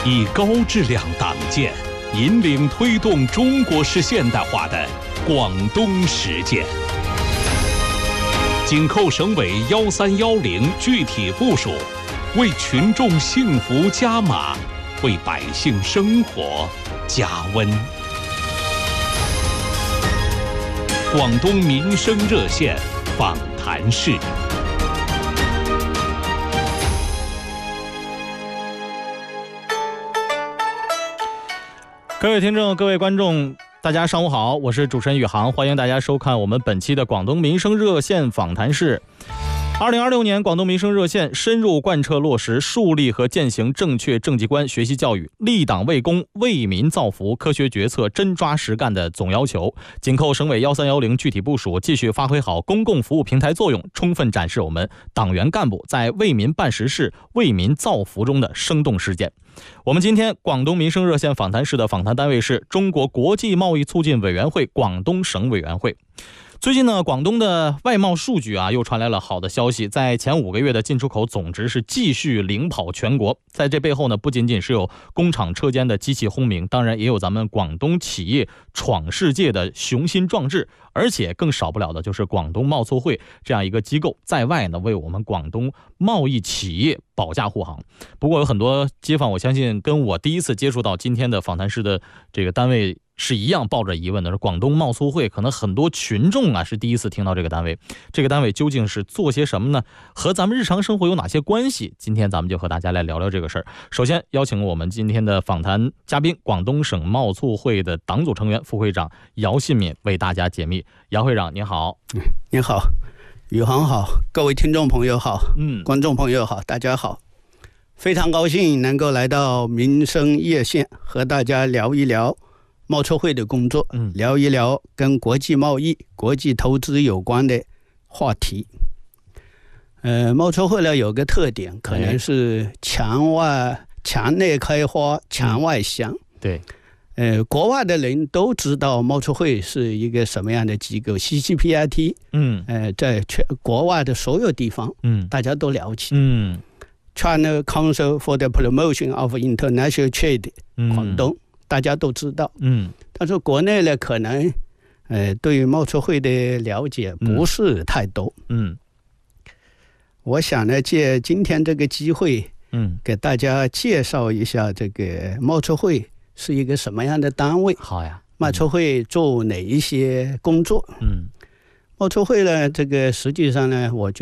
以高质量党建引领推动中国式现代化的广东实践。紧扣省委1310具体部署，为群众幸福加码，为百姓生活加温。广东民生热线访谈室。 各位听众，各位观众，大家上午好，我是主持人宇航，欢迎大家收看我们本期的广东民生热线访谈室。2026年广东民生热线深入贯彻落实树立和践行正确政绩观学习教育，立党为公，为民造福，科学决策，真抓实干的总要求，紧扣省委1310具体部署，继续发挥好公共服务平台作用，充分展示我们党员干部在为民办实事、为民造福中的生动实践。我们今天广东民生热线访谈室的访谈单位是中国国际贸易促进委员会广东省委员会。最近呢，广东的外贸数据又传来了好的消息，在前5个月的进出口总值是继续领跑全国。在这背后呢，不仅仅是有工厂车间的机器轰鸣，当然也有咱们广东企业闯世界的雄心壮志，而且更少不了的就是广东贸促会这样一个机构在外呢为我们广东贸易企业保驾护航。不过有很多街坊，我相信跟我第一次接触到今天的访谈室的这个单位是一样抱着疑问的，是广东贸促会，可能很多群众是第一次听到这个单位。这个单位究竟是做些什么呢？和咱们日常生活有哪些关系？今天咱们就和大家来聊聊这个事儿。首先邀请我们今天的访谈嘉宾，广东省贸促会的党组成员、副会长姚信敏为大家解密。姚会长您好。 您好，宇航好，各位听众朋友好，观众朋友好，大家好。非常高兴能够来到民生热线，和大家聊一聊贸促会的工作，聊一聊跟国际贸易、国际投资有关的话题。贸促会呢有个特点，可能是墙内开花，墙外香。 对， 国外的人都知道贸促会是一个什么样的机构 ，CCPIT，在国外的所有地方，大家都了解。China Council for the Promotion of International Trade， 广东。大家都知道，但是国内呢，可能对于贸促会的了解不是太多。我想呢，借今天这个机会，给大家介绍一下这个贸促会是一个什么样的单位。 好呀， 贸促会做哪一些工作？贸促会呢，这个实际上呢，我觉